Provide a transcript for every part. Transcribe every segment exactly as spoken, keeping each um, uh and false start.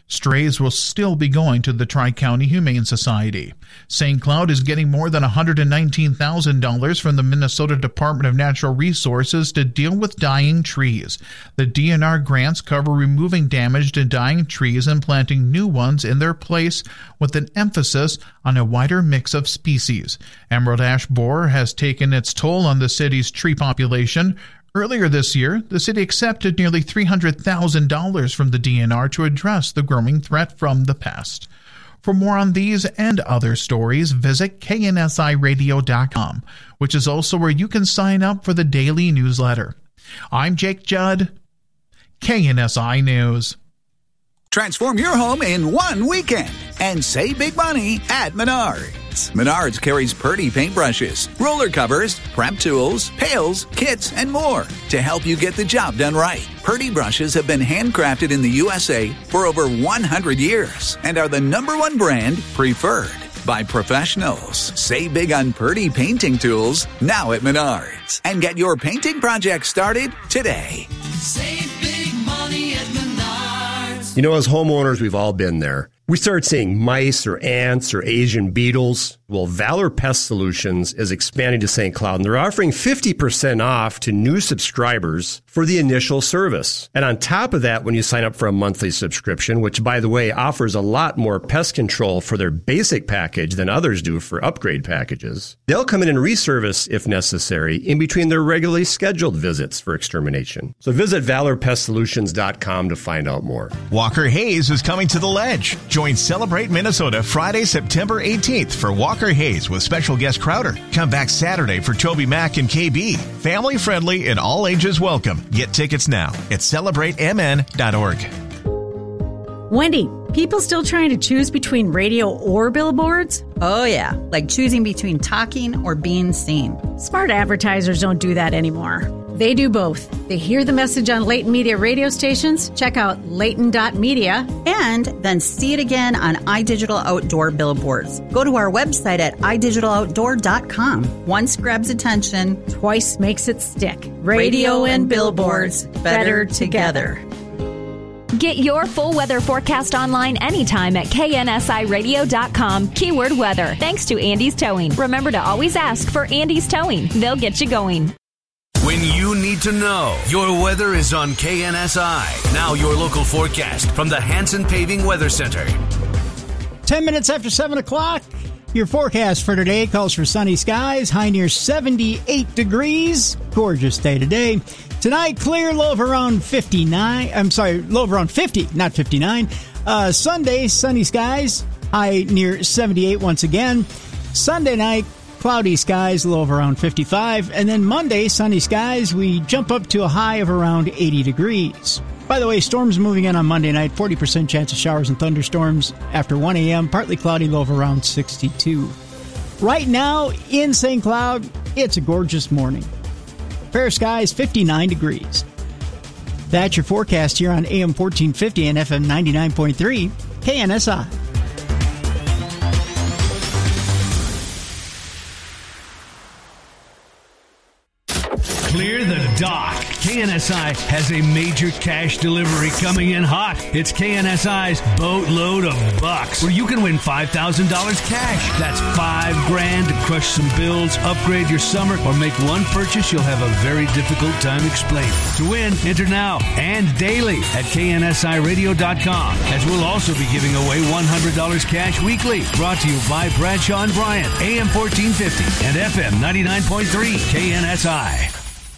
Strays will still be going to the Tri-County Humane Society. Saint Cloud is getting more than one hundred nineteen thousand dollars from the Minnesota Department of Natural Resources to deal with dying trees. The D N R grants cover removing damaged and dying trees and planting new ones in their place, with an emphasis on a wider mix of species. Emerald ash borer has taken its toll on the city's tree population. Earlier this year, the city accepted nearly three hundred thousand dollars from the D N R to address the growing threat from the pest. For more on these and other stories, visit K N S I radio dot com, which is also where you can sign up for the daily newsletter. I'm Jake Judd, K N S I News. Transform your home in one weekend and save big money at Menards. Menards carries Purdy paintbrushes, roller covers, prep tools, pails, kits, and more to help you get the job done right. Purdy brushes have been handcrafted in the U S A for over one hundred years and are the number one brand preferred by professionals. Save big on Purdy painting tools now at Menards and get your painting project started today. Save big money at Menards. You know, as homeowners, we've all been there. We start seeing mice or ants or Asian beetles. Well, Valor Pest Solutions is expanding to Saint Cloud, and they're offering fifty percent off to new subscribers for the initial service. And on top of that, when you sign up for a monthly subscription, which, by the way, offers a lot more pest control for their basic package than others do for upgrade packages, they'll come in and reservice if necessary in between their regularly scheduled visits for extermination. So visit valor pest solutions dot com to find out more. Walker Hayes is coming to the Ledge. Join Celebrate Minnesota Friday, September eighteenth for Walker Hayes with special guest Crowder. Come back Saturday for Toby Mac and K B. Family friendly and all ages welcome. Get tickets now at celebrate m n dot org. Wendy, people still trying to choose between radio or billboards? Oh yeah, like choosing between talking or being seen. Smart advertisers don't do that anymore. They do both. They hear the message on Leighton Media radio stations, check out leighton dot media, and then see it again on iDigital Outdoor billboards. Go to our website at i digital outdoor dot com. Once grabs attention, twice makes it stick. Radio, radio and billboards, better together. Get your full weather forecast online anytime at K N S I radio dot com, keyword weather. Thanks to Andy's Towing. Remember to always ask for Andy's Towing. They'll get you going. When you need to know, your weather is on K N S I. Now your local forecast from the Hanson Paving Weather Center. Ten minutes after seven o'clock, your forecast for today calls for sunny skies, high near seventy-eight degrees. Gorgeous day today. Tonight, clear, low of around fifty-nine. I'm sorry, low of around fifty, not fifty-nine. Uh, Sunday, sunny skies, high near seventy-eight once again. Sunday night, cloudy skies, low of around fifty-five. And then Monday, sunny skies, we jump up to a high of around eighty degrees. By the way, storms moving in on Monday night, forty percent chance of showers and thunderstorms after one a.m., partly cloudy, low of around sixty-two. Right now, in Saint Cloud, it's a gorgeous morning. Fair skies, fifty-nine degrees. That's your forecast here on A M fourteen fifty and F M ninety-nine point three, K N S I. Clear the dock. K N S I has a major cash delivery coming in hot. It's K N S I's Boatload of Bucks, where you can win five thousand dollars cash. That's five grand to crush some bills, upgrade your summer, or make one purchase you'll have a very difficult time explaining. To win, enter now and daily at K N S I radio dot com, as we'll also be giving away one hundred dollars cash weekly. Brought to you by Bradshaw and Bryant, A M fourteen fifty and F M ninety-nine point three, K N S I.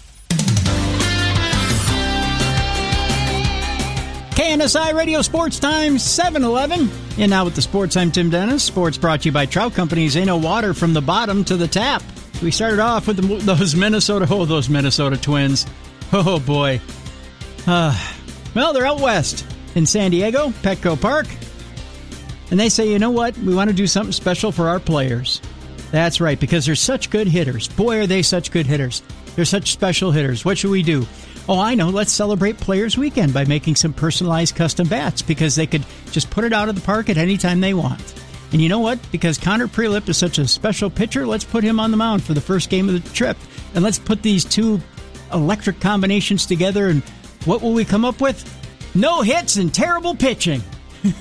K N S I Radio Sports Time, seven eleven. And now with the Sports, I'm Tim Dennis. Sports brought to you by Trout Companies. Ain't no water from the bottom to the tap. We started off with the, those Minnesota, oh, those Minnesota Twins. Oh, boy. Uh, well, they're out west in San Diego, Petco Park. And they say, you know what? We want to do something special for our players. That's right, because they're such good hitters. Boy, are they such good hitters. They're such special hitters. What should we do? Oh, I know. Let's celebrate Players Weekend by making some personalized custom bats, because they could just put it out of the park at any time they want. And you know what? Because Connor Prelip is such a special pitcher, let's put him on the mound for the first game of the trip. And let's put these two electric combinations together, and what will we come up with? No hits and terrible pitching.